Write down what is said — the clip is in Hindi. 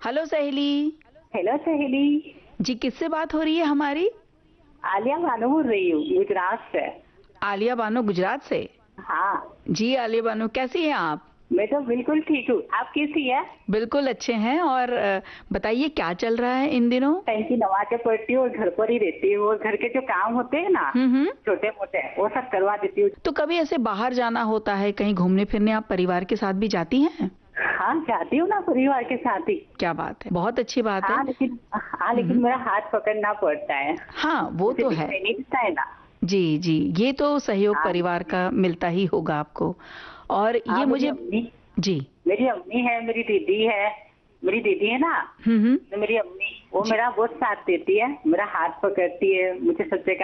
हेलो सहेली। हेलो सहेली। जी, किससे बात हो रही है हमारी? आलिया बानो बोल रही हूँ, गुजरात से। आलिया बानो, गुजरात से। हाँ जी आलिया बानो, कैसी हैं आप? मैं तो बिल्कुल ठीक हूँ, आप कैसी है? बिल्कुल अच्छे हैं। और बताइए क्या चल रहा है इन दिनों? टाइम की नमाज़ें पढ़ती हूँ और घर पर ही रहती हूँ और घर के जो काम होते हैं ना हम्म। छोटे मोटे वो सब करवा देती हूँ। तो कभी ऐसे बाहर जाना होता है, कहीं घूमने फिरने आप परिवार के साथ भी जाती हैं? हाँ जाती हूँ ना परिवार के साथ ही। क्या बात है, बहुत अच्छी बात है। लेकिन मेरा हाथ पकड़ना पड़ता है। हाँ वो तो है। नहीं दिखता है ना। जी जी, ये तो सहयोग हाँ परिवार का मिलता ही होगा आपको। और हाँ ये मुझे जी। मेरी अम्मी है, मेरी दीदी है। मेरी दीदी है ना, हम्म। तो मेरी अम्मी वो मेरा बहुत साथ देती है, मेरा हाथ पकड़ती है, मुझे सब जगह